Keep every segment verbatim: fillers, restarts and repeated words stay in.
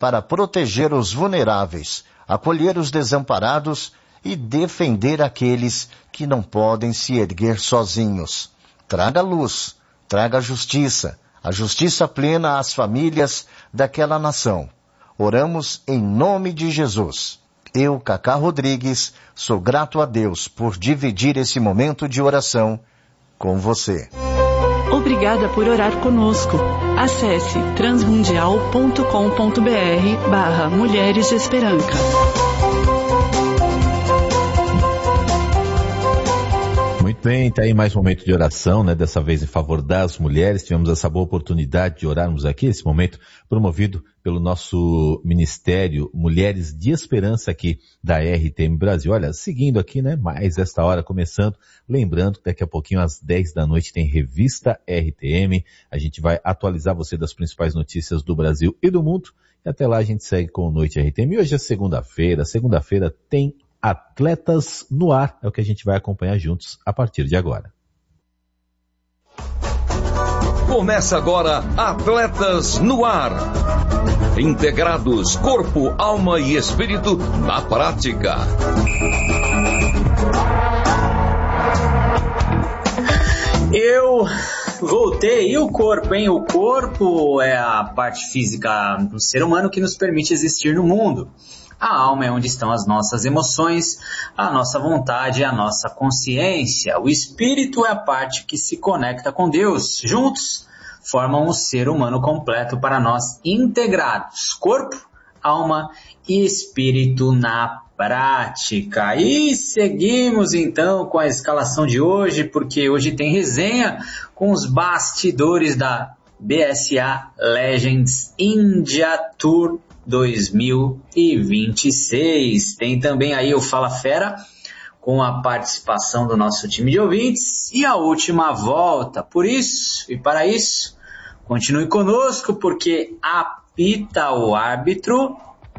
para proteger os vulneráveis, acolher os desamparados e defender aqueles que não podem se erguer sozinhos. Traga luz, traga justiça, a justiça plena às famílias daquela nação. Oramos em nome de Jesus. Eu, Cacá Rodrigues, sou grato a Deus por dividir esse momento de oração com você. Obrigada por orar conosco. Acesse transmundial ponto com ponto br barra Mulheres de Esperança. Muito bem, está aí mais um momento de oração, né? Dessa vez em favor das mulheres. Tivemos essa boa oportunidade de orarmos aqui, esse momento promovido pelo nosso Ministério Mulheres de Esperança aqui da R T M Brasil. Olha, seguindo aqui, né? Mais esta hora começando, lembrando que daqui a pouquinho às dez da noite tem Revista R T M. A gente vai atualizar você das principais notícias do Brasil e do mundo. E até lá a gente segue com o Noite R T M. E hoje é segunda-feira. Segunda-feira tem Atletas no Ar, é o que a gente vai acompanhar juntos a partir de agora. Começa agora Atletas no Ar. Integrados, corpo, alma e espírito na prática. Eu voltei. E o corpo, hein? O corpo é a parte física do ser humano que nos permite existir no mundo. A alma é onde estão as nossas emoções, a nossa vontade, a nossa consciência. O espírito é a parte que se conecta com Deus. Juntos formam um ser humano completo para nós integrados. Corpo, alma e espírito na prática. E seguimos então com a escalação de hoje, porque hoje tem resenha com os bastidores da B S A Legends India Tour dois mil e vinte e seis. Tem também aí o Fala Fera, com a participação do nosso time de ouvintes, e a última volta. Por isso, e para isso, continue conosco, porque apita o árbitro.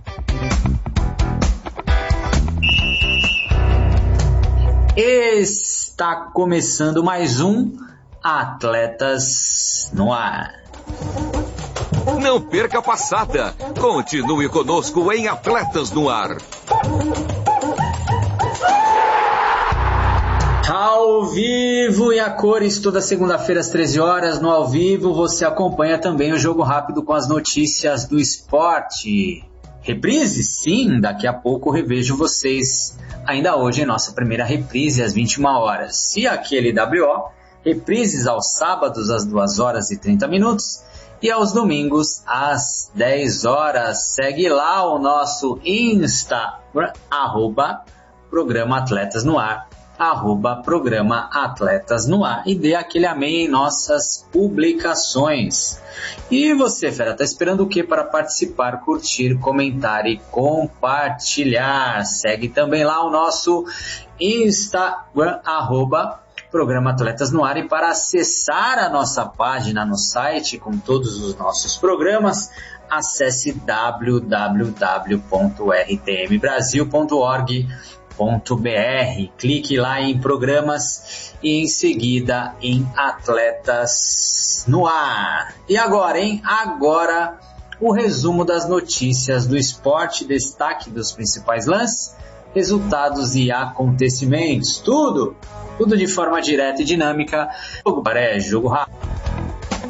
Está começando mais um Atletas no Ar. Não perca a passada. Continue conosco em Atletas no Ar. Ao vivo e a cores, toda segunda-feira às treze horas, no Ao Vivo, você acompanha também o Jogo Rápido com as notícias do esporte. Reprise? Sim, daqui a pouco revejo vocês ainda hoje em nossa primeira reprise às vinte e uma horas. E aquele W O, reprises aos sábados às duas horas e trinta minutos. E aos domingos, às dez horas, segue lá o nosso Instagram, arroba Programa Atletas no Ar, arroba Programa Atletas no Ar, e dê aquele amém em nossas publicações. E você, fera, tá esperando o que para participar, curtir, comentar e compartilhar? Segue também lá o nosso Instagram, arroba Programa Atletas no Ar, e para acessar a nossa página no site com todos os nossos programas, acesse w w w ponto r t m brasil ponto org ponto b r. Clique lá em programas e em seguida em Atletas no Ar. E agora, hein? Agora o resumo das notícias do esporte, destaque dos principais lances, resultados e acontecimentos. Tudo, tudo de forma direta e dinâmica. Jogo paré, jogo rápido.